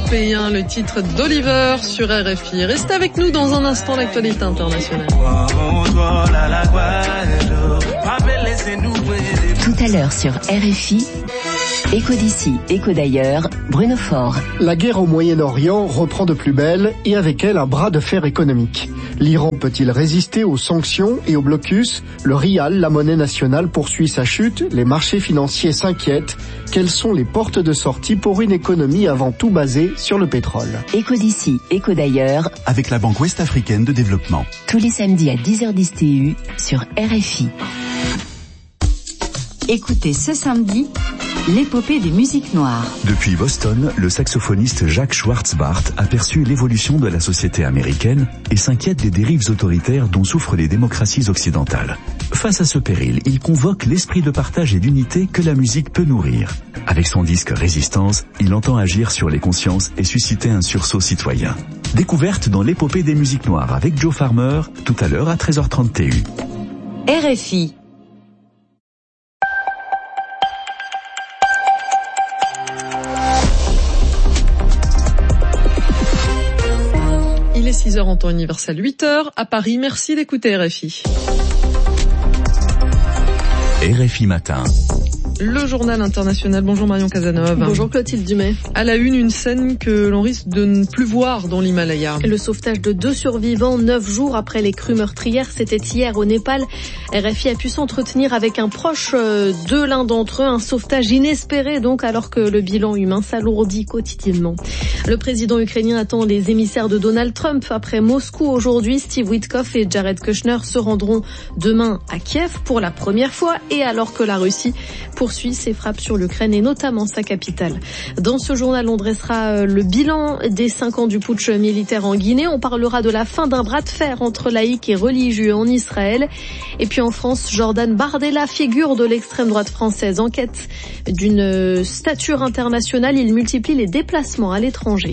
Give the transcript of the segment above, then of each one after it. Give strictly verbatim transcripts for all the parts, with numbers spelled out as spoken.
européen, le titre d'Oliver sur R F I. Restez avec nous dans un instant, l'actualité internationale. Tout à l'heure sur R F I, Écho d'ici, écho d'ailleurs, Bruno Faure. La guerre au Moyen-Orient reprend de plus belle et avec elle un bras de fer économique. L'Iran peut-il résister aux sanctions et au blocus ? Le rial, la monnaie nationale, poursuit sa chute. Les marchés financiers s'inquiètent. Quelles sont les portes de sortie pour une économie avant tout basée sur le pétrole ? Écho d'ici, écho d'ailleurs, avec la Banque Ouest-Africaine de Développement. Tous les samedis à dix heures dix T U sur R F I. Écoutez ce samedi l'épopée des musiques noires. Depuis Boston, le saxophoniste Jacques Schwartzbart aperçut l'évolution de la société américaine et s'inquiète des dérives autoritaires dont souffrent les démocraties occidentales. Face à ce péril, il convoque l'esprit de partage et d'unité que la musique peut nourrir. Avec son disque Résistance, il entend agir sur les consciences et susciter un sursaut citoyen. Découverte dans l'épopée des musiques noires avec Joe Farmer, tout à l'heure à treize heures trente T U. R F I. Il est six heures en temps universel, huit heures à Paris. Merci d'écouter R F I. R F I Matin. Le journal international. Bonjour Marion Cazeneuve. Bonjour Clotilde Dumais. À la une, une scène que l'on risque de ne plus voir dans l'Himalaya. Le sauvetage de deux survivants, neuf jours après les crues meurtrières, c'était hier au Népal. R F I a pu s'entretenir avec un proche de l'un d'entre eux, un sauvetage inespéré donc, alors que le bilan humain s'alourdit quotidiennement. Le président ukrainien attend les émissaires de Donald Trump. Après Moscou aujourd'hui, Steve Witkoff et Jared Kushner se rendront demain à Kiev pour la première fois, et alors que la Russie poursuit ses frappes sur l'Ukraine et notamment sa capitale. Dans ce journal, on dressera le bilan des cinq ans du putsch militaire en Guinée. On parlera de la fin d'un bras de fer entre laïcs et religieux en Israël. Et puis en France, Jordan Bardella, figure de l'extrême droite française, en quête d'une stature internationale. Il multiplie les déplacements à l'étranger.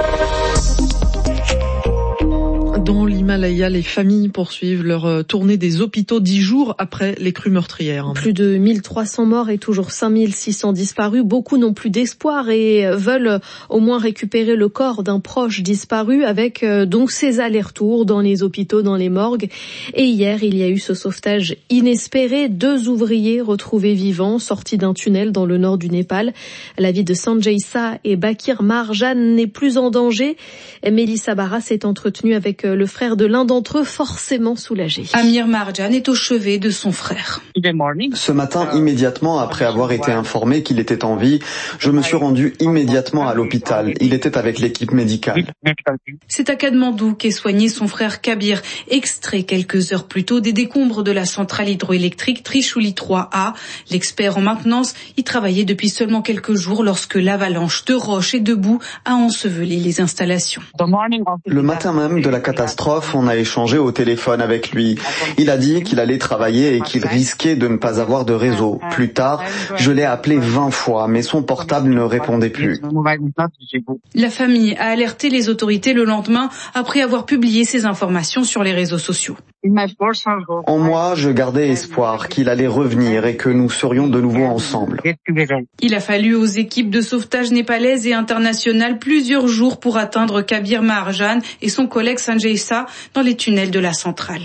Dans l'Himalaya, les familles poursuivent leur tournée des hôpitaux dix jours après les crues meurtrières. Plus de mille trois cents morts et toujours cinq mille six cents disparus. Beaucoup n'ont plus d'espoir et veulent au moins récupérer le corps d'un proche disparu, avec donc ces allers-retours dans les hôpitaux, dans les morgues. Et hier, il y a eu ce sauvetage inespéré. Deux ouvriers retrouvés vivants, sortis d'un tunnel dans le nord du Népal. La vie de Sanjay Shah et Bakir Marjan n'est plus en danger. Mélissa Barra s'est entretenue avec le frère de l'un d'entre eux, forcément soulagé. Amir Marjan est au chevet de son frère. Ce matin, immédiatement après avoir été informé qu'il était en vie, je me suis rendu immédiatement à l'hôpital. Il était avec l'équipe médicale. C'est à Katmandou qu'est soigné son frère Kabir, extrait quelques heures plus tôt des décombres de la centrale hydroélectrique Trishuli trois A. L'expert en maintenance y travaillait depuis seulement quelques jours lorsque l'avalanche de roches et de boue a enseveli les installations. Le matin même de la catastrophe, on a échangé au téléphone avec lui. Il a dit qu'il allait travailler et qu'il risquait de ne pas avoir de réseau. Plus tard, je l'ai appelé vingt fois, mais son portable ne répondait plus. La famille a alerté les autorités le lendemain après avoir publié ces informations sur les réseaux sociaux. En moi, je gardais espoir qu'il allait revenir et que nous serions de nouveau ensemble. Il a fallu aux équipes de sauvetage népalaises et internationales plusieurs jours pour atteindre Kabir Marjan et son collègue Sanjay Shah dans les tunnels de la centrale.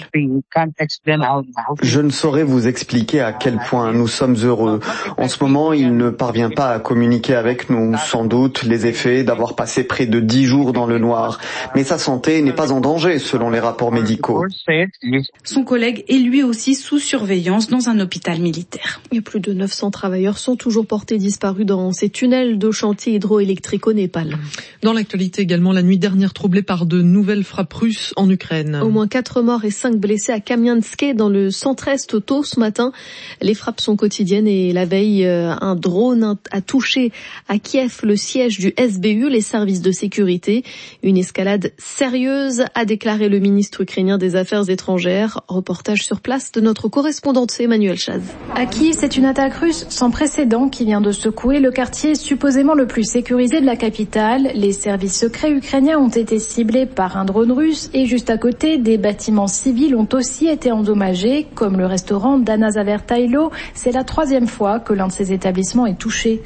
Je ne saurais vous expliquer à quel point nous sommes heureux. En ce moment, il ne parvient pas à communiquer avec nous. Sans doute les effets d'avoir passé près de dix jours dans le noir. Mais sa santé n'est pas en danger selon les rapports médicaux. Son collègue est lui aussi sous surveillance dans un hôpital militaire. Et plus de neuf cents travailleurs sont toujours portés disparus dans ces tunnels de chantier hydroélectrique au Népal. Dans l'actualité également, la nuit dernière troublée par de nouvelles frappes russes en Ukraine. Au moins quatre morts et cinq blessés à Kamianske dans le centre-est tôt ce matin. Les frappes sont quotidiennes et la veille, un drone a touché à Kiev le siège du S B U, les services de sécurité. Une escalade sérieuse, a déclaré le ministre ukrainien des Affaires étrangères étrangères. Reportage sur place de notre correspondante Emmanuel Chaz. À Kiev, c'est une attaque russe sans précédent qui vient de secouer le quartier supposément le plus sécurisé de la capitale. Les services secrets ukrainiens ont été ciblés par un drone russe et juste à côté, des bâtiments civils ont aussi été endommagés, comme le restaurant Dana Zavertailo. C'est la troisième fois que l'un de ces établissements est touché.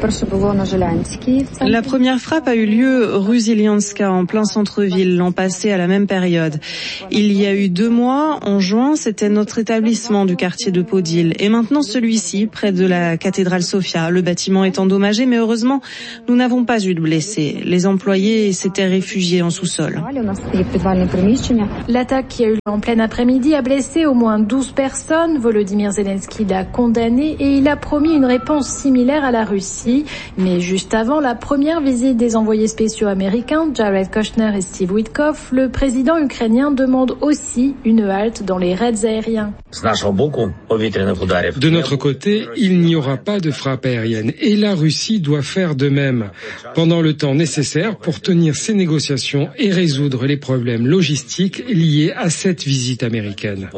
La première frappe a eu lieu rue Zilianska, en plein centre-ville, l'an passé à la même période. Il y a eu deux mois, en juin, c'était notre établissement du quartier de Podil. Et maintenant celui-ci, près de la cathédrale Sofia. Le bâtiment est endommagé, mais heureusement, nous n'avons pas eu de blessés. Les employés s'étaient réfugiés en sous-sol. L'attaque qui a eu lieu en plein après-midi a blessé au moins douze personnes. Volodymyr Zelensky l'a condamné et il a promis une réponse similaire à la Russie. Mais juste avant la première visite des envoyés spéciaux américains, Jared Kushner et Steve Witkoff, le président ukrainien demande aussi une halte dans les raids aériens. De notre côté, il n'y aura pas de frappe aérienne et la Russie doit faire de même pendant le temps nécessaire pour tenir ces négociations et résoudre les problèmes logistiques liés à cette visite américaine.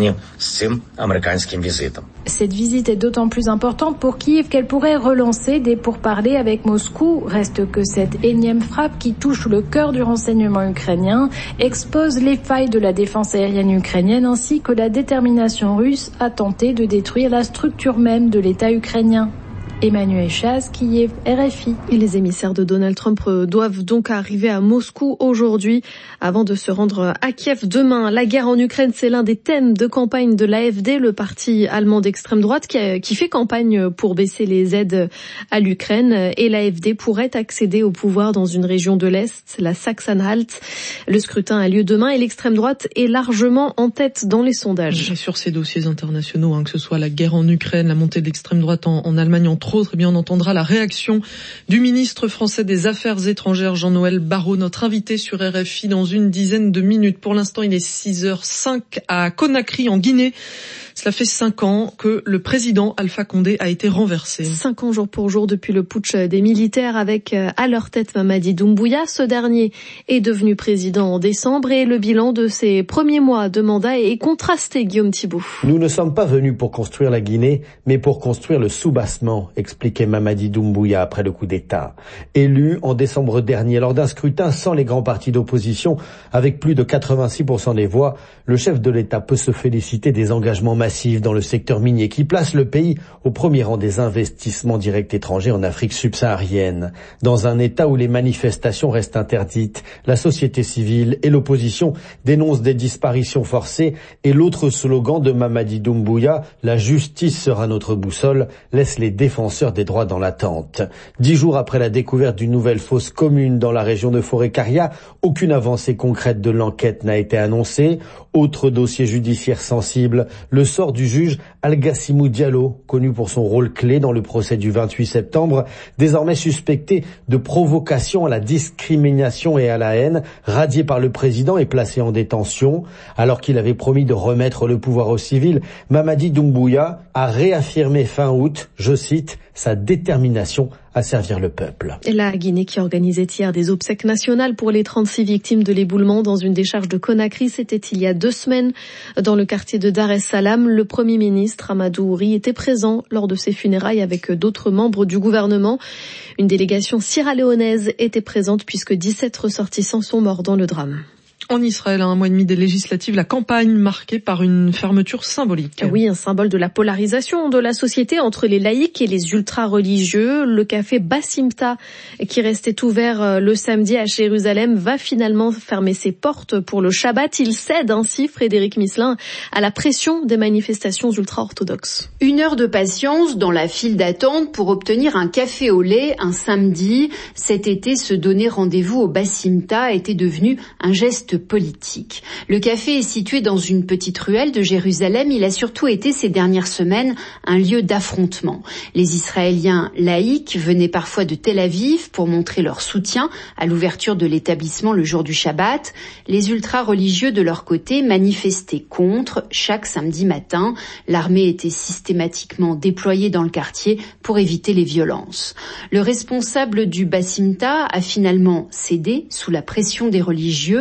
Cette visite est d'autant plus importante pour Kiev qu'elle pourrait relancer des pourparlers avec Moscou. Reste que cette énième frappe qui touche le cœur du renseignement ukrainien expose les failles de la défense aérienne ukrainienne ainsi que la détermination russe à tenter de détruire la structure même de l'État ukrainien. Emmanuel Chaz, Kiev, R F I. Et les émissaires de Donald Trump doivent donc arriver à Moscou aujourd'hui avant de se rendre à Kiev demain. La guerre en Ukraine, c'est l'un des thèmes de campagne de l'A F D, le parti allemand d'extrême droite qui, a, qui fait campagne pour baisser les aides à l'Ukraine. Et l'A F D pourrait accéder au pouvoir dans une région de l'Est, la Sachsen-Anhalt. Le scrutin a lieu demain et l'extrême droite est largement en tête dans les sondages. Et sur ces dossiers internationaux, hein, que ce soit la guerre en Ukraine, la montée de l'extrême droite en, en Allemagne, entre autres, eh bien on entendra la réaction du ministre français des Affaires étrangères, Jean-Noël Barrot, notre invité sur R F I dans une dizaine de minutes. Pour l'instant, il est six heures cinq à Conakry, en Guinée. Cela fait cinq ans que le président Alpha Condé a été renversé. Cinq ans jour pour jour depuis le putsch des militaires avec à leur tête Mamadi Doumbouya. Ce dernier est devenu président en décembre et le bilan de ses premiers mois de mandat est contrasté, Guillaume Thibault. Nous ne sommes pas venus pour construire la Guinée, mais pour construire le soubassement, expliquait Mamadi Doumbouya après le coup d'État. Élu en décembre dernier lors d'un scrutin sans les grands partis d'opposition, avec plus de quatre-vingt-six pour cent des voix, le chef de l'État peut se féliciter des engagements massif dans le secteur minier qui place le pays au premier rang des investissements directs étrangers en Afrique subsaharienne. Dans un État où les manifestations restent interdites, la société civile et l'opposition dénoncent des disparitions forcées et l'autre slogan de Mamadi Doumbouya, « La justice sera notre boussole », laisse les défenseurs des droits dans l'attente. Dix jours après la découverte d'une nouvelle fosse commune dans la région de Forêt-Caria, aucune avancée concrète de l'enquête n'a été annoncée. Autre dossier judiciaire sensible, le sort du juge Algassimou Diallo, connu pour son rôle clé dans le procès du vingt-huit septembre, désormais suspecté de provocation à la discrimination et à la haine, radié par le président et placé en détention. Alors qu'il avait promis de remettre le pouvoir aux civils, Mamadi Doumbouya a réaffirmé fin août, je cite, sa détermination à servir le peuple. Et la Guinée qui organisait hier des obsèques nationales pour les trente-six victimes de l'éboulement dans une décharge de Conakry, c'était il y a deux semaines dans le quartier de Dar es Salaam. Le Premier ministre Amadou Ouri était présent lors de ces funérailles avec d'autres membres du gouvernement. Une délégation sierra-léonaise était présente puisque dix-sept ressortissants sont morts dans le drame. En Israël, à un mois et demi des législatives, la campagne marquée par une fermeture symbolique. Oui, un symbole de la polarisation de la société entre les laïcs et les ultra-religieux. Le café Bassimta, qui restait ouvert le samedi à Jérusalem, va finalement fermer ses portes pour le Shabbat. Il cède ainsi, Frédéric Misselin, à la pression des manifestations ultra-orthodoxes. Une heure de patience dans la file d'attente pour obtenir un café au lait un samedi. Cet été, se donner rendez-vous au Bassimta était devenu un geste politique. Le café est situé dans une petite ruelle de Jérusalem. Il a surtout été ces dernières semaines un lieu d'affrontement. Les Israéliens laïcs venaient parfois de Tel Aviv pour montrer leur soutien à l'ouverture de l'établissement le jour du Shabbat. Les ultra-religieux de leur côté manifestaient contre chaque samedi matin. L'armée était systématiquement déployée dans le quartier pour éviter les violences. Le responsable du Bassimta a finalement cédé sous la pression des religieux.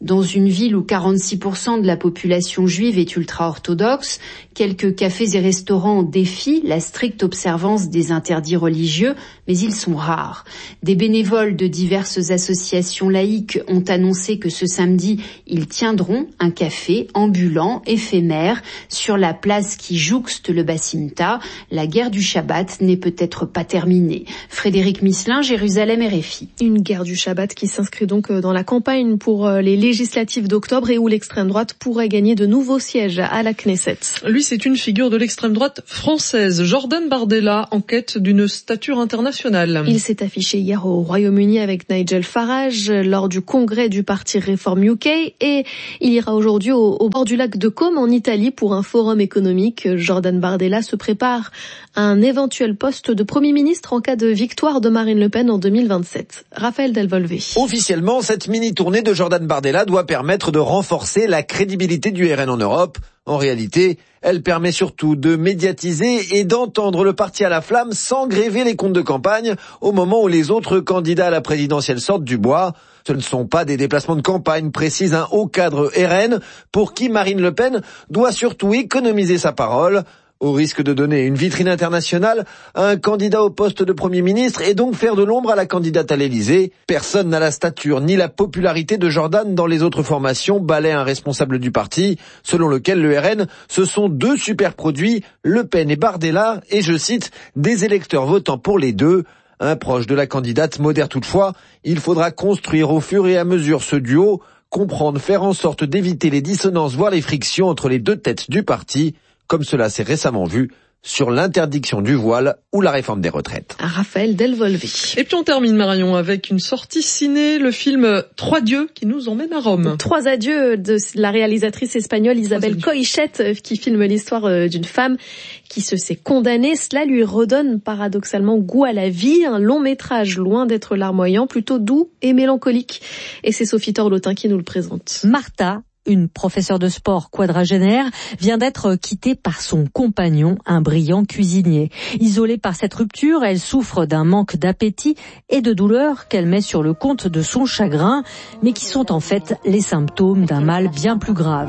Dans une ville où quarante-six pour cent de la population juive est ultra-orthodoxe, quelques cafés et restaurants défient la stricte observance des interdits religieux, mais ils sont rares. Des bénévoles de diverses associations laïques ont annoncé que ce samedi, ils tiendront un café ambulant, éphémère, sur la place qui jouxte le Bassimta. La guerre du Shabbat n'est peut-être pas terminée. Frédéric Misselin, Jérusalem, R F I. Une guerre du Shabbat qui s'inscrit donc dans la campagne pour les législatives d'octobre et où l'extrême droite pourrait gagner de nouveaux sièges à la Knesset. Lui, c'est une figure de l'extrême droite française. Jordan Bardella, en quête d'une stature internationale. Il s'est affiché hier au Royaume-Uni avec Nigel Farage lors du congrès du parti Reform U K et il ira aujourd'hui au, au bord du lac de Côme en Italie pour un forum économique. Jordan Bardella se prépare à un éventuel poste de Premier ministre en cas de victoire de Marine Le Pen en deux mille vingt-sept. Raphaël Delvolvé. Officiellement, cette mini-tournée de Jordan Bardella doit permettre de renforcer la crédibilité du R N en Europe. En réalité, elle permet surtout de médiatiser et d'entendre le parti à la flamme sans gréver les comptes de campagne au moment où les autres candidats à la présidentielle sortent du bois. Ce ne sont pas des déplacements de campagne, précise un haut cadre R N, pour qui Marine Le Pen doit surtout économiser sa parole. Au risque de donner une vitrine internationale à un candidat au poste de Premier ministre et donc faire de l'ombre à la candidate à l'Élysée. Personne n'a la stature ni la popularité de Jordan dans les autres formations, balaie un responsable du parti, selon lequel le R N, ce sont deux super produits, Le Pen et Bardella, et je cite, des électeurs votant pour les deux. Un proche de la candidate modère toutefois, il faudra construire au fur et à mesure ce duo, comprendre, faire en sorte d'éviter les dissonances, voire les frictions entre les deux têtes du parti, comme cela s'est récemment vu sur l'interdiction du voile ou la réforme des retraites. Raphaël Delvolvé. Et puis on termine, Marion, avec une sortie ciné, le film Trois dieux qui nous emmène à Rome. Trois adieux de la réalisatrice espagnole Isabelle Coixet qui filme l'histoire d'une femme qui se sait condamnée. Cela lui redonne paradoxalement goût à la vie. Un long métrage loin d'être larmoyant, plutôt doux et mélancolique. Et c'est Sophie Torlotin qui nous le présente. Martha, une professeure de sport quadragénaire, vient d'être quittée par son compagnon, un brillant cuisinier. Isolée par cette rupture, elle souffre d'un manque d'appétit et de douleur qu'elle met sur le compte de son chagrin, mais qui sont en fait les symptômes d'un mal bien plus grave.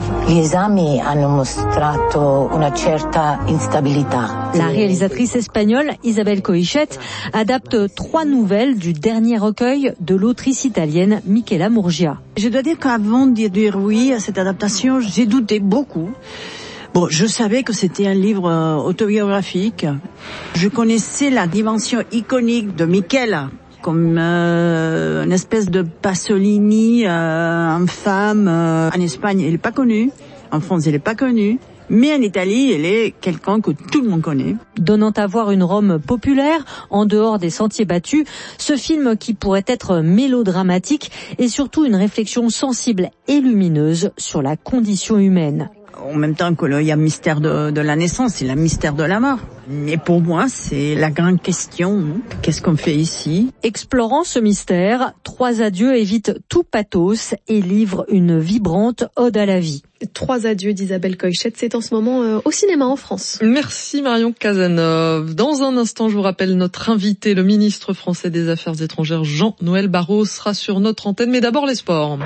La réalisatrice espagnole Isabelle Coixet adapte trois nouvelles du dernier recueil de l'autrice italienne Michela Murgia. Je dois dire qu'avant de dire oui à cette adaptation, j'ai douté beaucoup. Bon, je savais que c'était un livre euh, autobiographique. Je connaissais la dimension iconique de Michela, comme euh, une espèce de Pasolini, euh, infâme. Euh, en Espagne, elle n'est pas connue. En France, elle n'est pas connue. Mais en Italie, elle est quelqu'un que tout le monde connaît. Donnant à voir une Rome populaire, en dehors des sentiers battus, ce film qui pourrait être mélodramatique est surtout une réflexion sensible et lumineuse sur la condition humaine. En même temps qu'il y a le mystère de, de la naissance et le mystère de la mort. Mais pour moi, c'est la grande question. Qu'est-ce qu'on fait ici? Explorant ce mystère, Trois adieux évite tout pathos et livre une vibrante ode à la vie. Trois adieux d'Isabelle Coixet, c'est en ce moment euh, au cinéma en France. Merci Marion Cazeneuve. Dans un instant, je vous rappelle notre invité, le ministre français des Affaires étrangères, Jean-Noël Barrot, sera sur notre antenne. Mais d'abord les sports.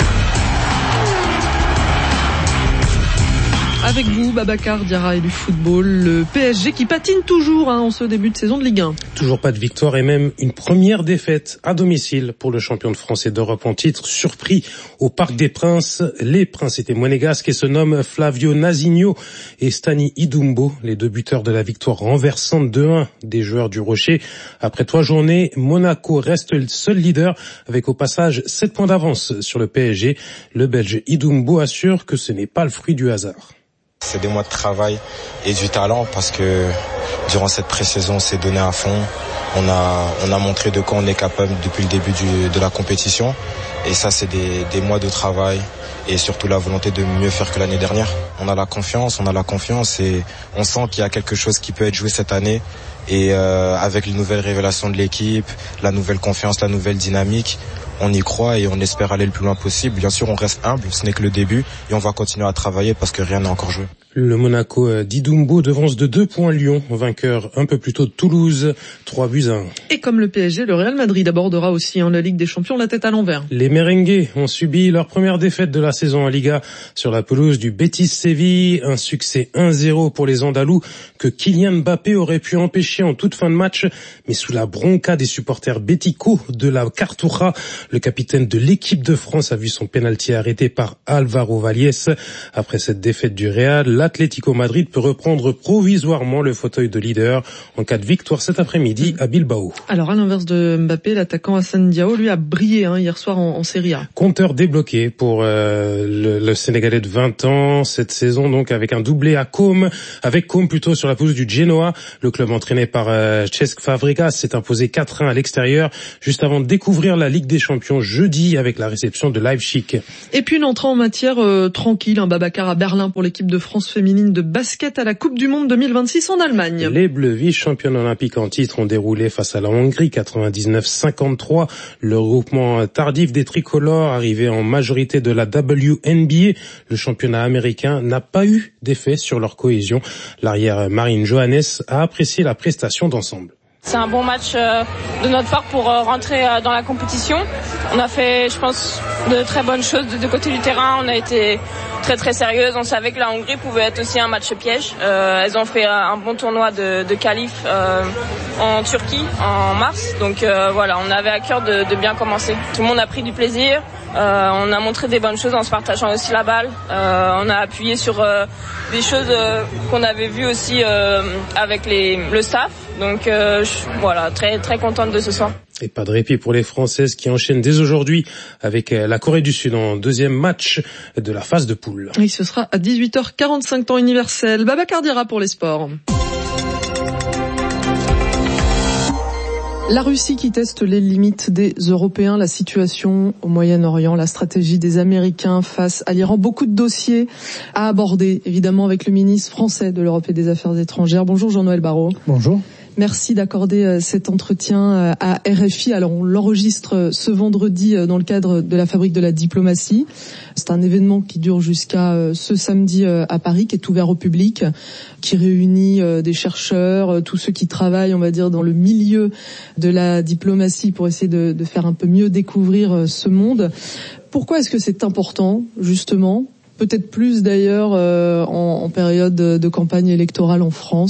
Avec vous, Babacar Diarra et du football, le P S G qui patine toujours hein, en ce début de saison de Ligue un. Toujours pas de victoire et même une première défaite à domicile pour le champion de France et d'Europe en titre, surpris au Parc des Princes. Les Princes étaient monégasques et se nomment Flavio Nazinho et Stani Idumbo, les deux buteurs de la victoire renversante deux un des joueurs du Rocher. Après trois journées, Monaco reste le seul leader avec au passage sept points d'avance sur le P S G. Le Belge Idumbo assure que ce n'est pas le fruit du hasard. C'est des mois de travail et du talent parce que durant cette pré-saison, on s'est donné à fond. On a, on a montré de quoi on est capable depuis le début du, de la compétition. Et ça, c'est des, des mois de travail et surtout la volonté de mieux faire que l'année dernière. On a la confiance, on a la confiance et on sent qu'il y a quelque chose qui peut être joué cette année. Et euh, avec les nouvelles révélations de l'équipe, la nouvelle confiance, la nouvelle dynamique, on y croit et on espère aller le plus loin possible. Bien sûr, on reste humble, ce n'est que le début et on va continuer à travailler parce que rien n'est encore joué. Le Monaco d'Idumbo devance de deux points Lyon, vainqueur un peu plus tôt de Toulouse, trois buts à un. Et comme le P S G, le Real Madrid abordera aussi en la Ligue des Champions la tête à l'envers. Les merengues ont subi leur première défaite de la saison en Liga sur la pelouse du Betis Séville, un succès un zéro pour les Andalous que Kylian Mbappé aurait pu empêcher en toute fin de match, mais sous la bronca des supporters béticos de la Cartuja, le capitaine de l'équipe de France a vu son pénalty arrêté par Álvaro Valles. Après cette défaite du Real, l'Atlético Madrid peut reprendre provisoirement le fauteuil de leader en cas de victoire cet après-midi à Bilbao. Alors à l'inverse de Mbappé, l'attaquant Hassan Diao lui a brillé hein, hier soir en, en Serie A. Compteur débloqué pour euh, le, le Sénégalais de vingt ans cette saison, donc avec un doublé à Côme, avec Côme plutôt sur la pelouse du Genoa. Le club entraîné par euh, Cesc Fabregas s'est imposé quatre un à l'extérieur juste avant de découvrir la Ligue des Champions jeudi avec la réception de Leipzig. Et puis une entrée en matière euh, tranquille, un Babacar à Berlin pour l'équipe de France féminine de basket à la Coupe du Monde deux mille vingt-six en Allemagne. Les Bleus, vice-championnes olympiques en titre, ont déroulé face à la Hongrie quatre-vingt-dix-neuf à cinquante-trois. Le regroupement tardif des tricolores, arrivé en majorité de la W N B A, le championnat américain, n'a pas eu d'effet sur leur cohésion. L'arrière Marine Johannes a apprécié la prestation d'ensemble. C'est un bon match euh, de notre part pour euh, rentrer euh, dans la compétition. On a fait, je pense, de très bonnes choses de deux côtés du terrain. On a été très très sérieuses. On savait que la Hongrie pouvait être aussi un match piège. Euh, elles ont fait un bon tournoi de, de qualif euh, en Turquie en mars. Donc euh, voilà, on avait à cœur de, de bien commencer. Tout le monde a pris du plaisir. Euh, on a montré des bonnes choses en se partageant aussi la balle. Euh, on a appuyé sur euh, des choses euh, qu'on avait vues aussi euh, avec les, le staff. Donc euh, je, voilà, très très contente de ce soir. Et pas de répit pour les Françaises qui enchaînent dès aujourd'hui avec la Corée du Sud en deuxième match de la phase de poule. Oui, ce sera à dix-huit heures quarante-cinq temps universel. Babacar Diarra pour les sports. La Russie qui teste les limites des Européens, la situation au Moyen-Orient, la stratégie des Américains face à l'Iran. Beaucoup de dossiers à aborder, évidemment, avec le ministre français de l'Europe et des Affaires étrangères. Bonjour Jean-Noël Barrot. Bonjour. Merci d'accorder cet entretien à R F I. Alors on l'enregistre ce vendredi dans le cadre de la Fabrique de la diplomatie. C'est un événement qui dure jusqu'à ce samedi à Paris, qui est ouvert au public, qui réunit des chercheurs, tous ceux qui travaillent, on va dire, dans le milieu de la diplomatie pour essayer de, de faire un peu mieux découvrir ce monde. Pourquoi est-ce que c'est important, justement, peut-être plus d'ailleurs en, en période de campagne électorale en France ?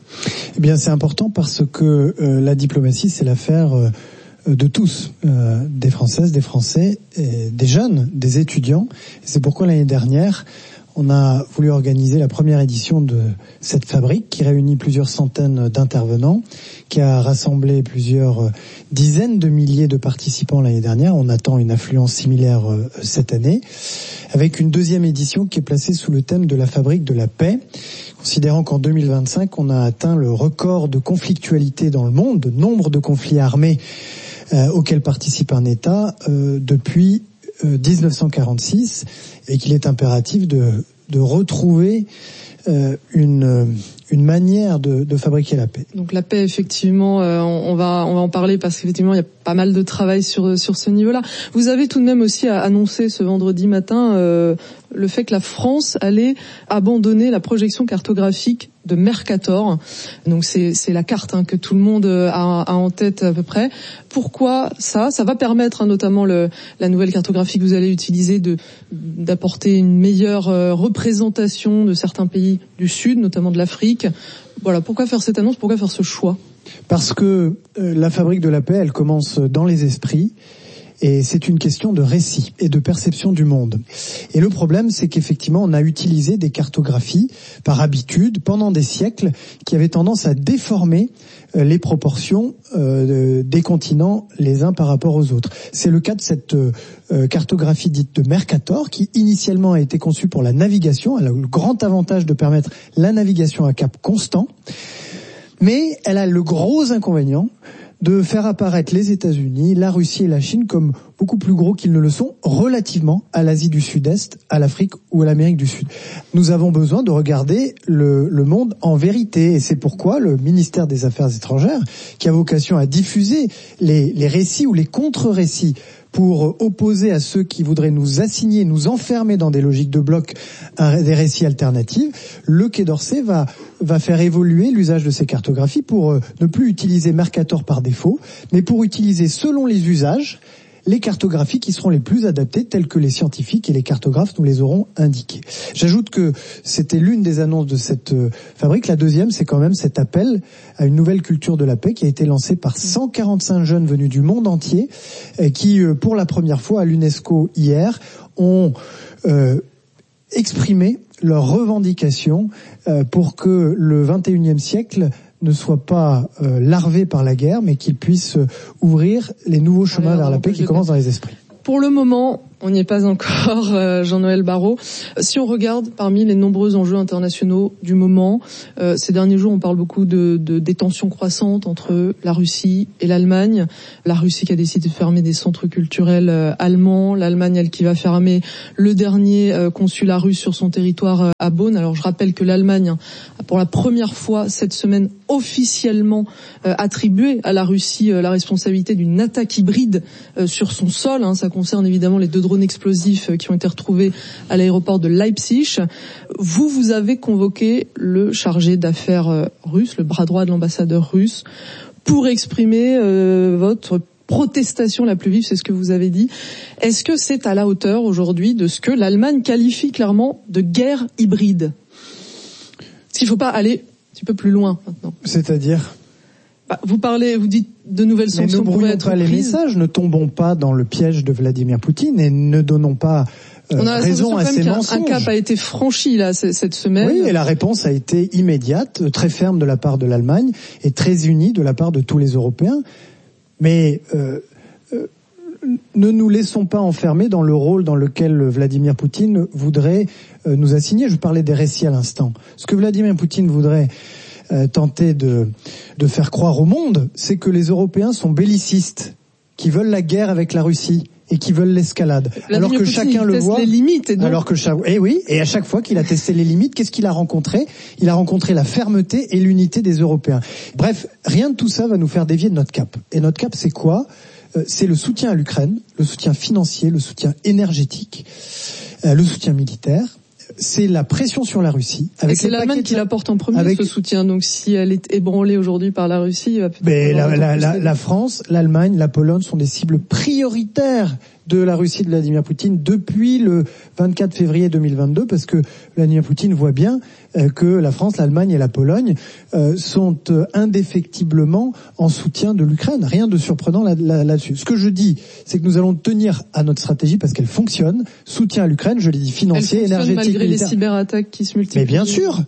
Eh bien, c'est important parce que euh, la diplomatie, c'est l'affaire euh, de tous, euh, des Françaises, des Français, et des jeunes, des étudiants. Et c'est pourquoi l'année dernière, on a voulu organiser la première édition de cette fabrique qui réunit plusieurs centaines d'intervenants, qui a rassemblé plusieurs dizaines de milliers de participants l'année dernière. On attend une affluence similaire euh, cette année, avec une deuxième édition qui est placée sous le thème de la fabrique de la paix. Considérant qu'en deux mille vingt-cinq, on a atteint le record de conflictualité dans le monde, de nombre de conflits armés euh, auxquels participe un État euh, depuis euh, dix-neuf cent quarante-six, et qu'il est impératif de, de retrouver euh, une, une manière de, de fabriquer la paix. Donc la paix, effectivement, euh, on, on va on va en parler parce qu'effectivement il y a pas mal de travail sur sur ce niveau-là. Vous avez tout de même aussi annoncé ce vendredi matin euh, le fait que la France allait abandonner la projection cartographique de Mercator. Donc c'est c'est la carte hein, que tout le monde a, a en tête à peu près. Pourquoi ça ? Ça va permettre hein, notamment le, la nouvelle cartographie que vous allez utiliser de d'apporter une meilleure euh, représentation de certains pays du Sud, notamment de l'Afrique. Voilà, pourquoi faire cette annonce ? Pourquoi faire ce choix ? Parce que euh, la fabrique de la paix, elle commence dans les esprits. Et c'est une question de récit et de perception du monde. Et le problème, c'est qu'effectivement, on a utilisé des cartographies par habitude pendant des siècles qui avaient tendance à déformer les proportions euh, des continents les uns par rapport aux autres. C'est le cas de cette euh, cartographie dite de Mercator qui initialement a été conçue pour la navigation. Elle a eu le grand avantage de permettre la navigation à cap constant. Mais elle a le gros inconvénient de faire apparaître les États-Unis, la Russie et la Chine comme beaucoup plus gros qu'ils ne le sont relativement à l'Asie du Sud-Est, à l'Afrique ou à l'Amérique du Sud. Nous avons besoin de regarder le, le monde en vérité, et c'est pourquoi le ministère des Affaires étrangères, qui a vocation à diffuser les, les récits ou les contre-récits pour opposer à ceux qui voudraient nous assigner, nous enfermer dans des logiques de bloc, des récits alternatifs, le Quai d'Orsay va va faire évoluer l'usage de ces cartographies pour euh, ne plus utiliser Mercator par défaut, mais pour utiliser selon les usages les cartographies qui seront les plus adaptées, telles que les scientifiques et les cartographes nous les auront indiquées. J'ajoute que c'était l'une des annonces de cette euh, fabrique. La deuxième, c'est quand même cet appel à une nouvelle culture de la paix qui a été lancé par cent quarante-cinq jeunes venus du monde entier, et qui, euh, pour la première fois à l'UNESCO hier, ont euh, exprimé leurs revendications euh, pour que le vingt et unième siècle ne soit pas euh, larvé par la guerre, mais qu'il puisse euh, ouvrir les nouveaux chemins vers la paix qui commencent dans les esprits. Pour le moment, on n'y est pas encore, euh, Jean-Noël Barrot. Si on regarde parmi les nombreux enjeux internationaux du moment, euh, ces derniers jours, on parle beaucoup de, de des tensions croissantes entre la Russie et l'Allemagne. La Russie qui a décidé de fermer des centres culturels euh, allemands, l'Allemagne, elle, qui va fermer le dernier euh, consulat russe sur son territoire euh, à Bonn. Alors, je rappelle que l'Allemagne a pour la première fois cette semaine officiellement euh, attribué à la Russie euh, la responsabilité d'une attaque hybride euh, sur son sol. Hein. Ça concerne évidemment les deux drones explosifs qui ont été retrouvés à l'aéroport de Leipzig. Vous, vous avez convoqué le chargé d'affaires russe, le bras droit de l'ambassadeur russe, pour exprimer euh, votre protestation la plus vive, c'est ce que vous avez dit. Est-ce que c'est à la hauteur aujourd'hui de ce que l'Allemagne qualifie clairement de guerre hybride ? Est-ce qu'il ne faut pas aller un petit peu plus loin maintenant ? C'est-à-dire ? Bah, vous parlez, vous dites de nouvelles sanctions pourraient être prises. Ne brouillons pas les messages, ne tombons pas dans le piège de Vladimir Poutine et ne donnons pas euh, On a raison à ces mensonges. Un cap a été franchi là cette semaine. Oui, et la réponse a été immédiate, très ferme de la part de l'Allemagne et très unie de la part de tous les Européens. Mais euh, euh, ne nous laissons pas enfermer dans le rôle dans lequel Vladimir Poutine voudrait euh, nous assigner. Je parlais des récits à l'instant. Ce que Vladimir Poutine voudrait Euh, tenter de, de faire croire au monde, c'est que les Européens sont bellicistes, qui veulent la guerre avec la Russie et qui veulent l'escalade. Vladimir alors que Poutine, chacun le voit. Les limites et donc... Alors que chaque, eh oui, et à chaque fois qu'il a testé les limites, qu'est-ce qu'il a rencontré ? Il a rencontré la fermeté et l'unité des Européens. Bref, rien de tout ça va nous faire dévier de notre cap. Et notre cap, c'est quoi ? euh, C'est le soutien à l'Ukraine, le soutien financier, le soutien énergétique, euh, le soutien militaire. C'est la pression sur la Russie. Avec et c'est l'Allemagne qui l'apporte en premier, avec... ce soutien. Donc si elle est ébranlée aujourd'hui par la Russie, il va peut-être... Mais la, la, la, la France, l'Allemagne, la Pologne sont des cibles prioritaires de la Russie de Vladimir Poutine depuis le vingt-quatre février deux mille vingt-deux, parce que Vladimir Poutine voit bien euh, que la France, l'Allemagne et la Pologne euh, sont euh, indéfectiblement en soutien de l'Ukraine. Rien de surprenant là, là, là-dessus. Ce que je dis, c'est que nous allons tenir à notre stratégie parce qu'elle fonctionne. Soutien à l'Ukraine, je l'ai dit, financier, elle énergétique, malgré militaire. Les cyberattaques qui se multiplient. Mais bien sûr.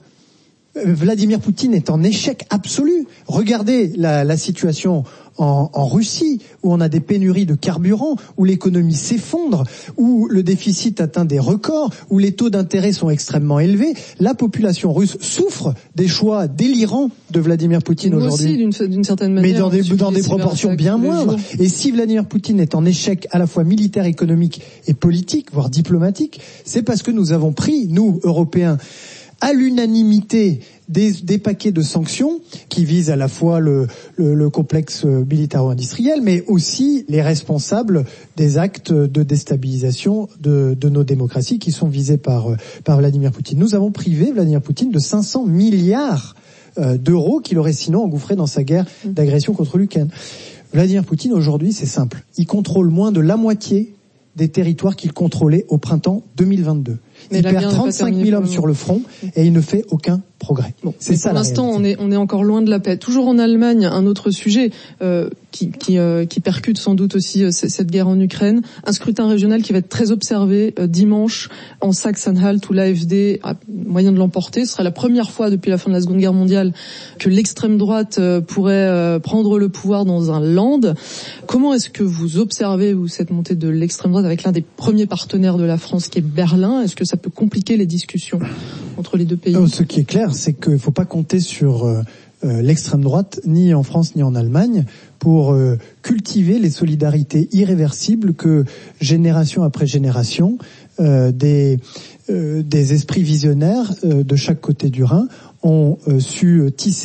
Vladimir Poutine est en échec absolu. Regardez la, la situation en, en Russie, où on a des pénuries de carburant, où l'économie s'effondre, où le déficit atteint des records, où les taux d'intérêt sont extrêmement élevés. La population russe souffre des choix délirants de Vladimir Poutine Nous aujourd'hui. Aussi, d'une, d'une certaine manière. Mais dans des, dans des proportions bien moindres. Et si Vladimir Poutine est en échec à la fois militaire, économique et politique, voire diplomatique, c'est parce que nous avons pris, nous, Européens, à l'unanimité des, des paquets de sanctions qui visent à la fois le, le, le complexe militaro-industriel, mais aussi les responsables des actes de déstabilisation de, de nos démocraties qui sont visés par, par Vladimir Poutine. Nous avons privé Vladimir Poutine de cinq cents milliards d'euros qu'il aurait sinon engouffré dans sa guerre d'agression contre l'Ukraine. Vladimir Poutine, aujourd'hui, c'est simple. Il contrôle moins de la moitié des territoires qu'il contrôlait au printemps deux mille vingt-deux. Mais il perd trente-cinq mille hommes sur le front et il ne fait aucun progrès. Bon, c'est ça. Pour l'instant, on est on est encore loin de la paix. Toujours en Allemagne, un autre sujet euh, qui qui, euh, qui percute sans doute aussi euh, cette guerre en Ukraine. Un scrutin régional qui va être très observé euh, dimanche en Saxe-Anhalt où l'A F D a moyen de l'emporter. Ce sera la première fois depuis la fin de la Seconde Guerre mondiale que l'extrême droite euh, pourrait euh, prendre le pouvoir dans un land. Comment est-ce que vous observez vous cette montée de l'extrême droite avec l'un des premiers partenaires de la France qui est Berlin ? Est-ce que ça peut compliquer les discussions entre les deux pays ? Ce qui est clair, c'est qu'il ne faut pas compter sur euh, l'extrême droite, ni en France ni en Allemagne, pour euh, cultiver les solidarités irréversibles que, génération après génération, euh, des, euh, des esprits visionnaires euh, de chaque côté du Rhin ont euh, su tisser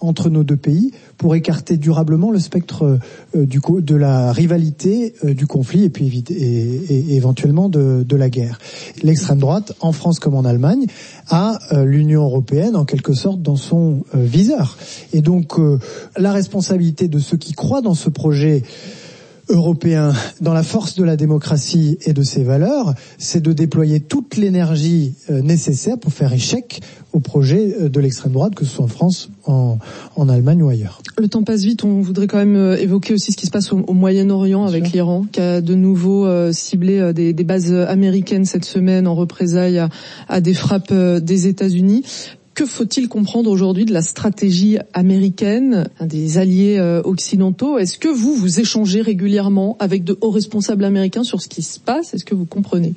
entre nos deux pays pour écarter durablement le spectre euh, du de la rivalité, euh, du conflit et puis et, et, et éventuellement de, de la guerre. L'extrême droite, en France comme en Allemagne, a euh, l'Union européenne en quelque sorte dans son euh, viseur. Et donc euh, la responsabilité de ceux qui croient dans ce projet européen, dans la force de la démocratie et de ses valeurs, c'est de déployer toute l'énergie euh, nécessaire pour faire échec au projet euh, de l'extrême droite, que ce soit en France, en, en Allemagne ou ailleurs. Le temps passe vite, on voudrait quand même euh, évoquer aussi ce qui se passe au, au Moyen-Orient avec l'Iran, qui a de nouveau euh, ciblé euh, des, des bases américaines cette semaine en représailles à, à des frappes euh, des États-Unis. Que faut-il comprendre aujourd'hui de la stratégie américaine, des alliés euh, occidentaux? Est-ce que vous, vous échangez régulièrement avec de hauts responsables américains sur ce qui se passe? Est-ce que vous comprenez?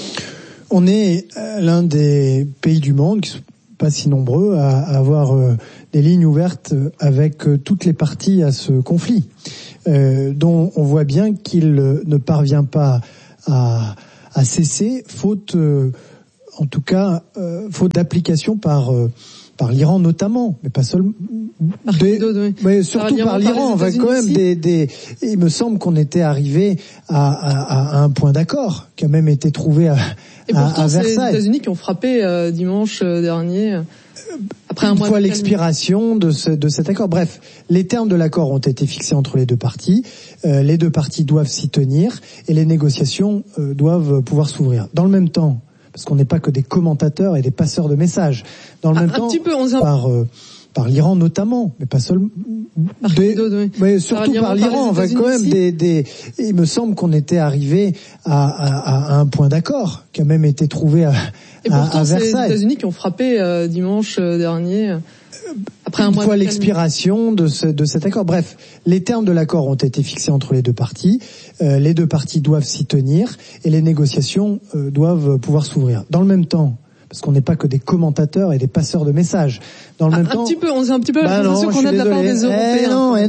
On est euh, l'un des pays du monde, qui sont pas si nombreux, à, à avoir euh, des lignes ouvertes avec euh, toutes les parties à ce conflit, euh, dont on voit bien qu'il ne parvient pas à, à cesser, faute... Euh, en tout cas, euh, faute d'application par euh, par l'Iran notamment, mais pas seulement, des, oui. mais surtout par, par l'Iran. On va quand même des, des. Il me semble qu'on était arrivé à, à, à un point d'accord qui a même été trouvé à, Et pourtant, à, à Versailles. C'est les États-Unis qui ont frappé euh, dimanche dernier. Après un Une mois fois de l'expiration de, ce, de cet accord. Bref, les termes de l'accord ont été fixés entre les deux parties. Euh, les deux parties doivent s'y tenir et les négociations euh, doivent pouvoir s'ouvrir. Dans le même temps. Parce qu'on n'est pas que des commentateurs et des passeurs de messages. Dans le ah, même un temps, petit peu, on a... par euh, par l'Iran notamment, mais pas seulement. Des, oui. Mais surtout par, par l'Iran, on va quand même des, des. Il me semble qu'on était arrivé à, à, à un point d'accord qui a même été trouvé à, Et pourtant, à, à Versailles. C'est les États-Unis qui ont frappé euh, dimanche dernier. Après un Une mois fois de l'expiration de, ce, de cet accord. Bref, les termes de l'accord ont été fixés entre les deux parties. Euh, les deux parties doivent s'y tenir et les négociations euh, doivent pouvoir s'ouvrir. Dans le même temps, parce qu'on n'est pas que des commentateurs et des passeurs de messages. Dans le ah, même un temps, petit peu, on a un petit peu bah l'impression qu'on a de la part des Européens. Eh non, eh